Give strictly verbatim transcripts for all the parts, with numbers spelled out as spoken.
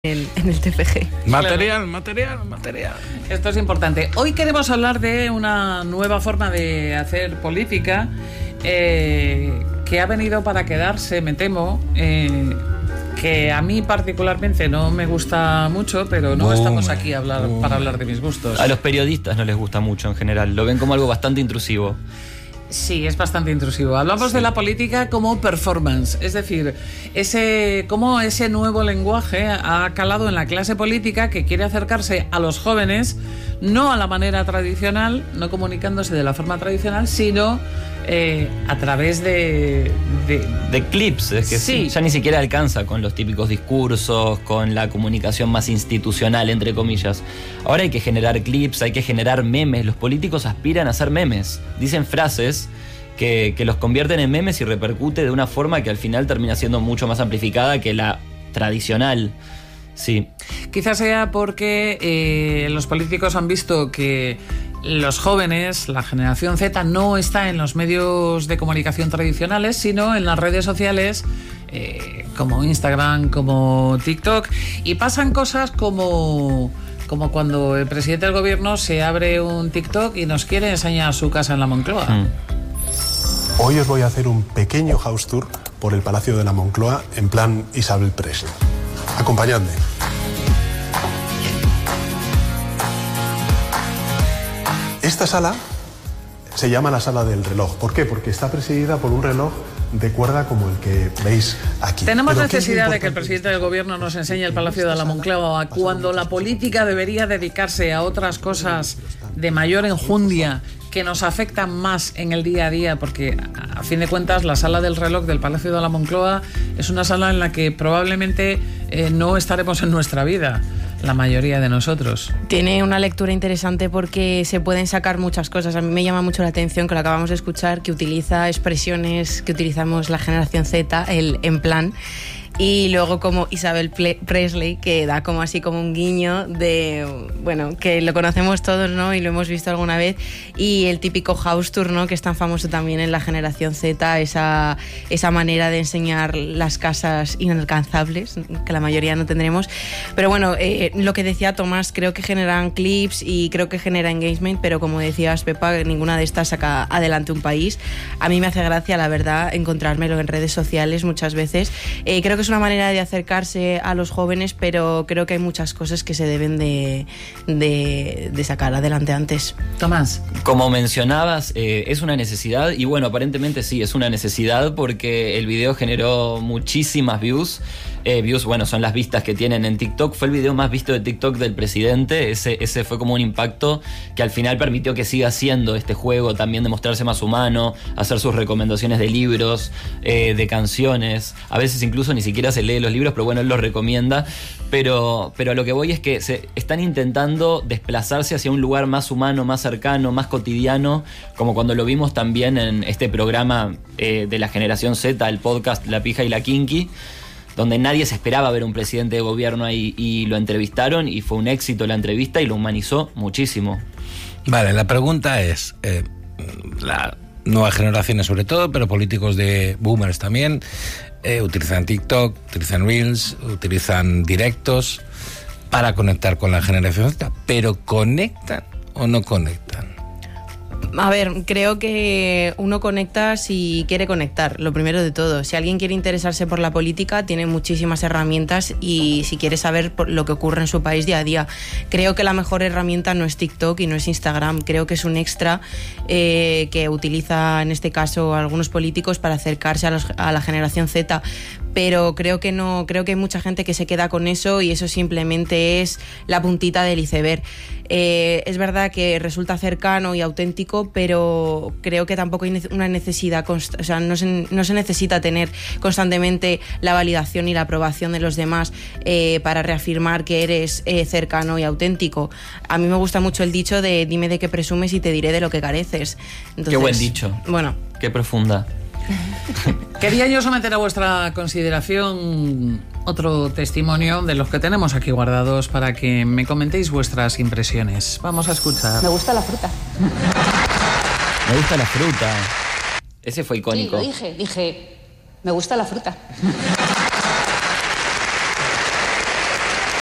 El, en el T F G. Material, claro. material, material. Esto es importante. Hoy queremos hablar de una nueva forma de hacer política eh, que ha venido para quedarse, me temo, eh, que a mí particularmente no me gusta mucho, pero no boom, estamos aquí a hablar, boom. para hablar de mis gustos. A los periodistas no les gusta mucho en general, lo ven como algo bastante intrusivo. Sí, es bastante intrusivo. Hablamos sí. de la política como performance, es decir, ese cómo ese nuevo lenguaje ha calado en la clase política que quiere acercarse a los jóvenes, no a la manera tradicional, no comunicándose de la forma tradicional, sino eh, a través de, de... de clips, es que sí. ya ni siquiera alcanza con los típicos discursos, con la comunicación más institucional, entre comillas. Ahora hay que generar clips, hay que generar memes. Los políticos aspiran a hacer memes, dicen frases que, que los convierten en memes y repercute de una forma que al final termina siendo mucho más amplificada que la tradicional. Sí. Quizás sea porque eh, los políticos han visto que los jóvenes, la generación Z, no está en los medios de comunicación tradicionales, sino en las redes sociales eh, como Instagram, como TikTok, y pasan cosas como, como cuando el presidente del gobierno se abre un TikTok y nos quiere enseñar su casa en la Moncloa. Mm. Hoy os voy a hacer un pequeño house tour por el Palacio de la Moncloa en plan Isabel Presley. Acompañadme. Esta sala se llama la sala del reloj. ¿Por qué? Porque está presidida por un reloj de cuerda como el que veis aquí. Tenemos Pero necesidad de que el presidente del gobierno nos enseñe el Palacio de la Moncloa cuando la política debería dedicarse a otras cosas de mayor enjundia que nos afectan más en el día a día, porque a fin de cuentas la sala del reloj del Palacio de la Moncloa es una sala en la que probablemente eh, no estaremos en nuestra vida, la mayoría de nosotros. Tiene una lectura interesante porque se pueden sacar muchas cosas. A mí me llama mucho la atención que lo acabamos de escuchar, que utiliza expresiones que utilizamos la generación Z, el en plan. Y luego como Isabel Presley, que da como así como un guiño de, bueno, que lo conocemos todos, ¿no? Y lo hemos visto alguna vez. Y el típico house tour, ¿no? Que es tan famoso también en la generación Z, esa, esa manera de enseñar las casas inalcanzables, que la mayoría no tendremos. Pero bueno, eh, lo que decía Tomás, creo que generan clips y creo que genera engagement, pero como decías, Pepa, ninguna de estas saca adelante un país. A mí me hace gracia, la verdad, encontrármelo en redes sociales muchas veces. Eh, creo que es una manera de acercarse a los jóvenes, pero creo que hay muchas cosas que se deben de, de, de sacar adelante antes. Tomás. Como mencionabas, eh, es una necesidad, y bueno, aparentemente sí, es una necesidad porque el video generó muchísimas views. Eh, views, bueno, son las vistas que tienen en TikTok. Fue el video más visto de TikTok del presidente. Ese, ese fue como un impacto que al final permitió que siga haciendo este juego, también de mostrarse más humano, hacer sus recomendaciones de libros, eh, de canciones. A veces incluso ni siquiera se lee los libros, pero bueno, él los recomienda. Pero, pero a lo que voy es que se están intentando desplazarse hacia un lugar más humano, más cercano, más cotidiano, como cuando lo vimos también en este programa eh, de la generación Z, el podcast La Pija y la Kinky, donde nadie se esperaba ver un presidente de gobierno ahí, y lo entrevistaron y fue un éxito la entrevista y lo humanizó muchísimo. Vale, la pregunta es, eh, la nueva generaciones sobre todo, pero políticos de boomers también, eh, utilizan TikTok, utilizan Reels, utilizan directos para conectar con la generación Z, pero ¿conectan o no conectan? A ver, creo que uno conecta si quiere conectar, lo primero de todo. Si alguien quiere interesarse por la política, tiene muchísimas herramientas, y si quiere saber lo que ocurre en su país día a día. Creo que la mejor herramienta no es TikTok y no es Instagram. Creo que es un extra eh, que utiliza en este caso algunos políticos para acercarse a, los, a la generación Z. Pero creo que no, creo que hay mucha gente que se queda con eso y eso simplemente es la puntita del iceberg. Eh, es verdad que resulta cercano y auténtico, pero creo que tampoco hay una necesidad, const- o sea, no se, no se necesita tener constantemente la validación y la aprobación de los demás eh, para reafirmar que eres eh, cercano y auténtico. A mí me gusta mucho el dicho de dime de qué presumes y te diré de lo que careces. Entonces, qué buen dicho. Bueno. Qué profunda. Quería yo someter a vuestra consideración otro testimonio de los que tenemos aquí guardados para que me comentéis vuestras impresiones. Vamos a escuchar. Me gusta la fruta. Me gusta la fruta. Ese fue icónico. Sí, lo dije, dije, me gusta la fruta.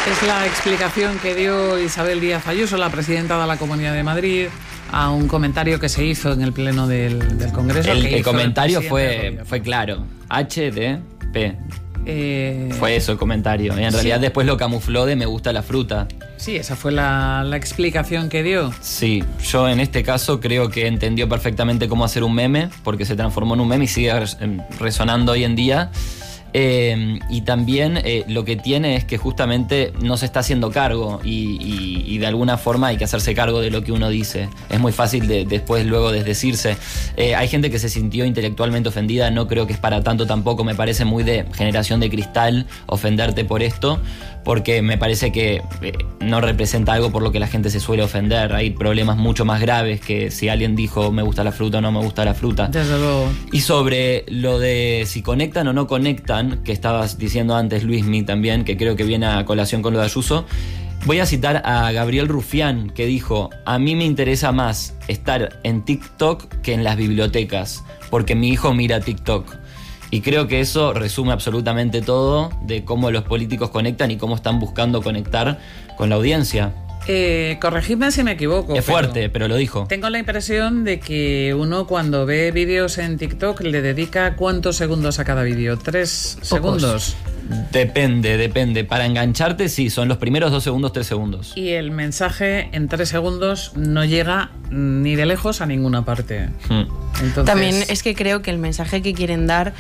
Es la explicación que dio Isabel Díaz Ayuso, la presidenta de la Comunidad de Madrid, a un comentario que se hizo en el pleno del, del Congreso. El, que el comentario el fue, fue claro. H D P. Eh, Fue eso el comentario. Y en sí. realidad después lo camufló de me gusta la fruta. Sí, esa fue la, la explicación que dio. Sí, yo en este caso creo que entendió perfectamente cómo hacer un meme, porque se transformó en un meme y sigue resonando hoy en día. Eh, y también eh, lo que tiene es que justamente no se está haciendo cargo y, y, y de alguna forma hay que hacerse cargo de lo que uno dice. Es muy fácil de, después luego desdecirse. Eh, hay gente que se sintió intelectualmente ofendida, no creo que es para tanto tampoco, me parece muy de generación de cristal ofenderte por esto, porque me parece que eh, no representa algo por lo que la gente se suele ofender. Hay problemas mucho más graves que si alguien dijo me gusta la fruta o no me gusta la fruta. Desde luego. Y sobre lo de si conectan o no conectan, que estabas diciendo antes, Luismi, también, que creo que viene a colación con lo de Ayuso, voy a citar a Gabriel Rufián, que dijo: a mí me interesa más estar en TikTok que en las bibliotecas, porque mi hijo mira TikTok. Y creo que eso resume absolutamente todo de cómo los políticos conectan y cómo están buscando conectar con la audiencia. Eh, corregidme si me equivoco. Es fuerte, pero, pero lo dijo. Tengo la impresión de que uno cuando ve vídeos en TikTok le dedica ¿cuántos segundos a cada vídeo? ¿Tres Pocos. segundos? Depende, depende. Para engancharte, sí, son los primeros dos segundos, tres segundos. Y el mensaje en tres segundos no llega ni de lejos a ninguna parte. Hmm. Entonces... También es que creo que el mensaje que quieren dar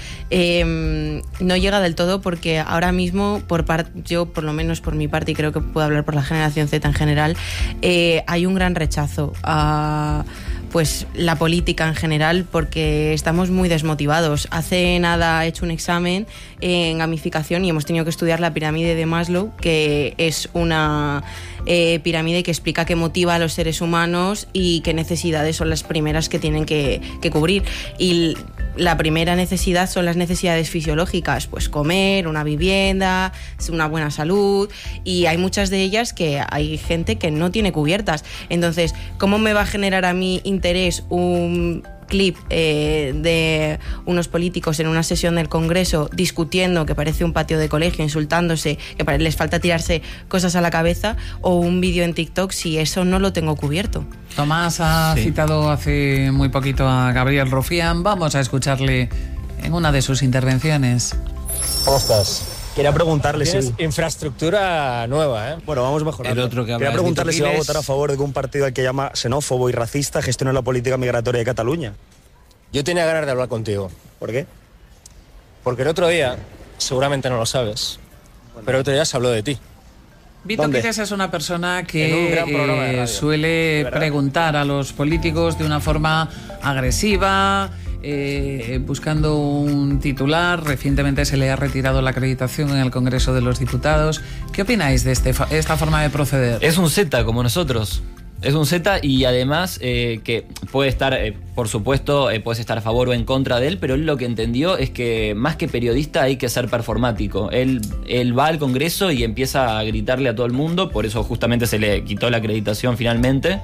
eh, no llega del todo, porque ahora mismo, por part, yo por lo menos por mi parte, y creo que puedo hablar por la generación Z en general, eh, hay un gran rechazo a pues la política en general, porque estamos muy desmotivados. Hace nada he hecho un examen en gamificación y hemos tenido que estudiar la pirámide de Maslow, que es una eh, pirámide que explica qué motiva a los seres humanos y qué necesidades son las primeras que tienen que, que cubrir. Y la primera necesidad son las necesidades fisiológicas, pues comer, una vivienda, una buena salud, y hay muchas de ellas que hay gente que no tiene cubiertas. Entonces, ¿cómo me va a generar a mí interés un clip eh, de unos políticos en una sesión del Congreso discutiendo, que parece un patio de colegio, insultándose, que les falta tirarse cosas a la cabeza, o un vídeo en TikTok si eso no lo tengo cubierto? Tomás ha sí. citado hace muy poquito a Gabriel Rufián. Vamos a escucharle en una de sus intervenciones. ¿Cómo estás? Quería preguntarle Tienes si... infraestructura nueva, ¿eh? Bueno, vamos mejorando. El otro que Quería preguntarle si va a votar a favor de que un partido al que llama xenófobo y racista gestione la política migratoria de Cataluña. Yo tenía ganas de hablar contigo. ¿Por qué? Porque el otro día, seguramente no lo sabes, bueno. pero el otro día se habló de ti. Vito Quiles es una persona que eh, suele preguntar a los políticos de una forma agresiva, eh, buscando un titular. Recientemente se le ha retirado la acreditación en el Congreso de los Diputados. ¿Qué opináis de este, esta forma de proceder? Es un Z como nosotros. Es un Z y además eh, que puede estar, eh, por supuesto, eh, puedes estar a favor o en contra de él, pero él lo que entendió es que más que periodista hay que ser performático. Él, él va al Congreso y empieza a gritarle a todo el mundo, por eso justamente se le quitó la acreditación finalmente.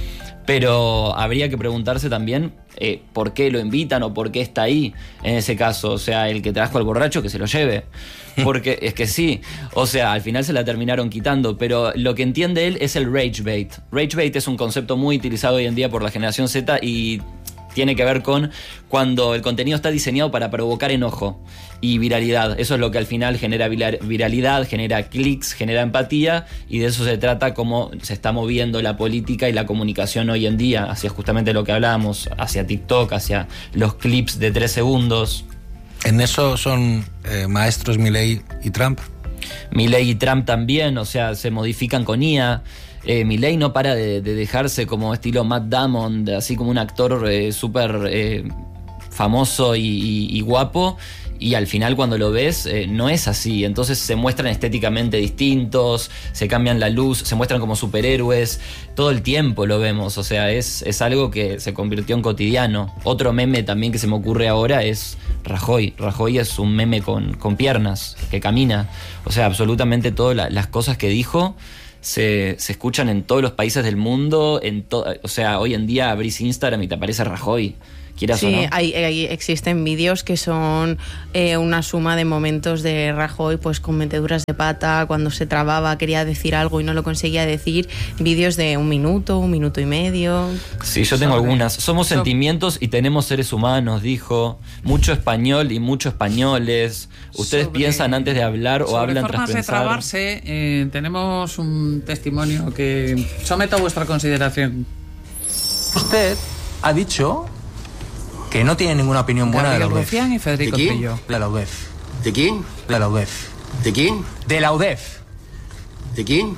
Pero habría que preguntarse también eh, por qué lo invitan o por qué está ahí en ese caso. O sea, el que trajo al borracho, que se lo lleve. Porque es que sí, o sea, al final se la terminaron quitando. Pero lo que entiende él es el rage bait. Rage bait es un concepto muy utilizado hoy en día por la generación Z y tiene que ver con cuando el contenido está diseñado para provocar enojo y viralidad. Eso es lo que al final genera viralidad, genera clics, genera empatía, y de eso se trata cómo se está moviendo la política y la comunicación hoy en día, hacia justamente lo que hablábamos, hacia TikTok, hacia los clips de tres segundos. ¿En eso son eh, maestros Milei y Trump? Milei y Trump también, o sea, se modifican con I A. Eh, Milei no para de, de dejarse como estilo Matt Damon, así como un actor eh, súper eh, famoso y, y, y guapo, y al final cuando lo ves eh, no es así. Entonces se muestran estéticamente distintos, se cambian la luz, se muestran como superhéroes, todo el tiempo lo vemos, o sea, es, es algo que se convirtió en cotidiano. Otro meme también que se me ocurre ahora es Rajoy. Rajoy es un meme con, con piernas, que camina, o sea, absolutamente todas la, las cosas que dijo Se, se escuchan en todos los países del mundo, en to- o sea, hoy en día abrís Instagram y te aparece Rajoy. quieras sí, o no. hay, hay, existen vídeos que son eh, una suma de momentos de Rajoy, pues con meteduras de pata, cuando se trababa, quería decir algo y no lo conseguía decir. Vídeos de un minuto, un minuto y medio. Sí, yo tengo Sobre- algunas. Somos so- sentimientos y tenemos seres humanos, dijo. Mucho español y mucho españoles. Ustedes Sobre- piensan antes de hablar o sobre hablan formas tras de pensar. trabarse, eh, tenemos un testimonio que someto a vuestra consideración. Usted ha dicho que no tiene ninguna opinión buena de la Gabriel U D E F. Rufián y Federico ¿De quién? Trillo. De la U D E F. ¿De quién? De la U D E F. ¿De quién? De la U D E F. ¿De quién?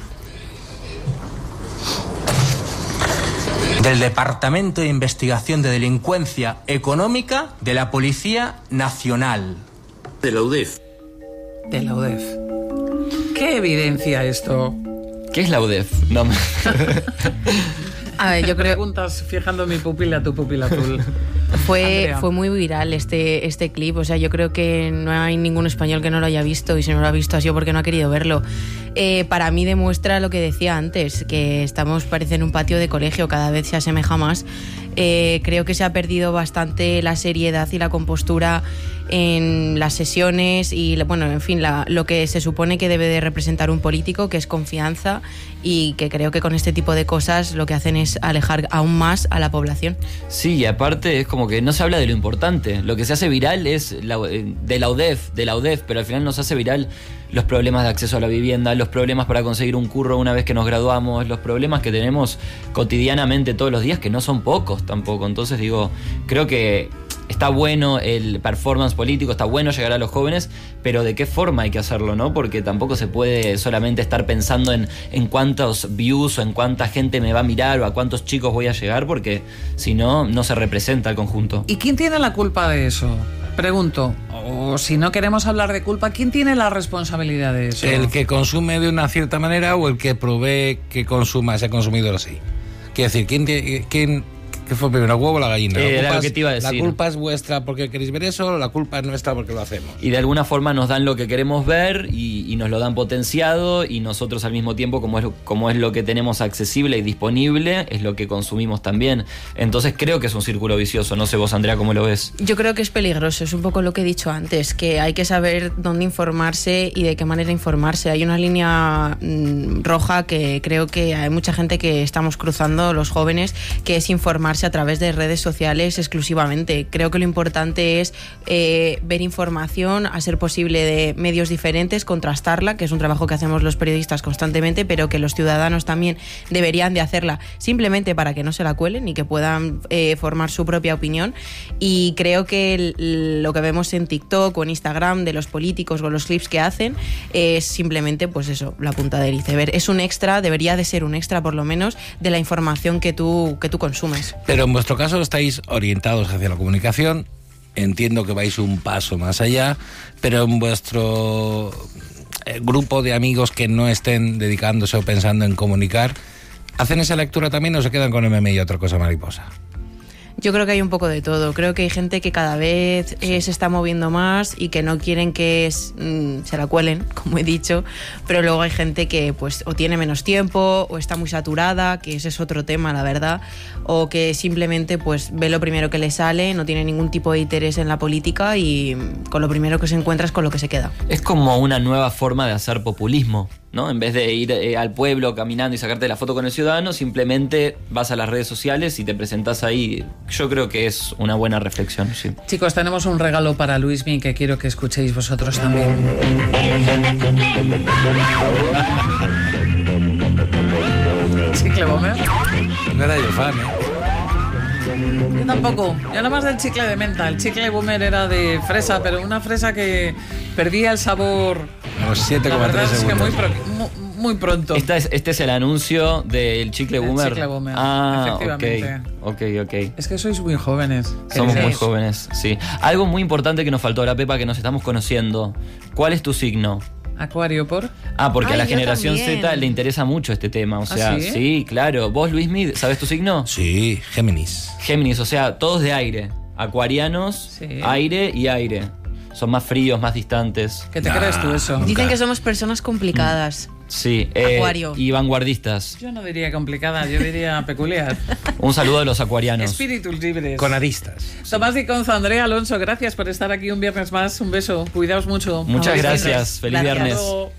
Del Departamento de Investigación de Delincuencia Económica de la Policía Nacional. De la U D E F. De la U D E F. ¿Qué evidencia esto? ¿Qué es la U D E F? No me... A ver, yo creo Preguntas fijando mi pupila, tu pupila azul. fue Andrea. fue muy viral este este clip, o sea, yo creo que no hay ningún español que no lo haya visto, y si no lo ha visto ha sido porque no ha querido verlo. Eh, para mí demuestra lo que decía antes, que estamos, parece, en un patio de colegio, cada vez se asemeja más. Eh, creo que se ha perdido bastante la seriedad y la compostura en las sesiones y, bueno, en fin, la, lo que se supone que debe de representar un político, que es confianza, y que creo que con este tipo de cosas lo que hacen es alejar aún más a la población. Sí, y aparte es como que no se habla de lo importante. Lo que se hace viral es la, de la U D E F, de la U D E F, pero al final nos hace viral los problemas de acceso a la vivienda, los problemas para conseguir un curro una vez que nos graduamos, los problemas que tenemos cotidianamente todos los días, que no son pocos tampoco. Entonces digo, creo que está bueno el performance político, está bueno llegar a los jóvenes, pero ¿de qué forma hay que hacerlo, no? Porque tampoco se puede solamente estar pensando en, en cuántos views o en cuánta gente me va a mirar o a cuántos chicos voy a llegar, porque si no, no se representa el conjunto. ¿Y quién tiene la culpa de eso? Pregunto. O si no queremos hablar de culpa, ¿quién tiene la responsabilidad de eso? ¿El que consume de una cierta manera o el que provee que consuma ese consumidor así? Quiero decir, ¿quién, tie- quién qué fue primero, el huevo o la gallina? Eh, La era culpa lo que es- te iba a La decir. culpa es vuestra porque queréis ver eso, la culpa es nuestra porque lo hacemos. Y de alguna forma nos dan lo que queremos ver y, y nos lo dan potenciado, y nosotros al mismo tiempo, como es, como es lo que tenemos accesible y disponible, es lo que consumimos también. Entonces creo que es un círculo vicioso. No sé vos, Andrea, cómo lo ves. Yo creo que es peligroso, es un poco lo que he dicho antes, que hay que saber dónde informarse y de qué manera informarse. Hay una línea mm, roja que creo que hay mucha gente que estamos cruzando, los jóvenes, que es informarse a través de redes sociales exclusivamente. Creo que lo importante es eh, ver información, a ser posible, de medios diferentes, contrastarla, que es un trabajo que hacemos los periodistas constantemente, pero que los ciudadanos también deberían de hacerla, simplemente para que no se la cuelen y que puedan eh, formar su propia opinión. Y creo que el, lo que vemos en TikTok o en Instagram de los políticos o los clips que hacen es simplemente, pues eso, la punta del iceberg. Es un extra, debería de ser un extra por lo menos, de la información que tú, que tú consumes. Pero en vuestro caso estáis orientados hacia la comunicación, entiendo que vais un paso más allá, pero en vuestro eh, grupo de amigos que no estén dedicándose o pensando en comunicar, ¿hacen esa lectura también o se quedan con M M y otra cosa mariposa? Yo creo que hay un poco de todo. Creo que hay gente que cada vez eh, se está moviendo más y que no quieren que es, mm, se la cuelen, como he dicho, pero luego hay gente que pues o tiene menos tiempo o está muy saturada, que ese es otro tema, la verdad, o que simplemente pues ve lo primero que le sale, no tiene ningún tipo de interés en la política y mm, con lo primero que se encuentra es con lo que se queda. Es como una nueva forma de hacer populismo, ¿no? En vez de ir eh, al pueblo caminando y sacarte la foto con el ciudadano, simplemente vas a las redes sociales y te presentás ahí. Yo creo que es una buena reflexión, sí. Chicos, tenemos un regalo para Luismi que quiero que escuchéis vosotros también. Chicle Bomber. No era yo fan, ¿eh? Yo tampoco. Yo nada más del chicle de menta. El chicle Bomber era de fresa, pero una fresa que perdía el sabor. A los siete La coma verdad tres es que segundos. muy, pro- mu- muy pronto. Esta es, este es el anuncio del chicle El boomer. chicle boomer, Ah, efectivamente. ok, ok, ok. Es que sois muy jóvenes. Somos muy queridos. jóvenes, sí. Algo muy importante que nos faltó ahora, Pepa, que nos estamos conociendo. ¿Cuál es tu signo? Acuario por. Ah, porque Ay, a la yo generación también. Z le interesa mucho este tema. O sea, ¿sí? sí, claro. ¿Vos, Luismi, sabes tu signo? Sí, Géminis. Géminis, o sea, todos de aire. Acuarianos, Sí. aire y aire. Son más fríos, más distantes. ¿Qué te Nah. crees tú eso? Nunca. Dicen que somos personas complicadas. Sí, eh, Acuario. y vanguardistas. Yo no diría complicada, yo diría peculiar. Un saludo de los acuarianos. Espíritus libres. Con aristas. Tomás Diconzo, Andrea Alonso, gracias por estar aquí un viernes más. Un beso. Cuidaos mucho. Muchas Gracias. gracias. Feliz Gracias. viernes. Hasta luego.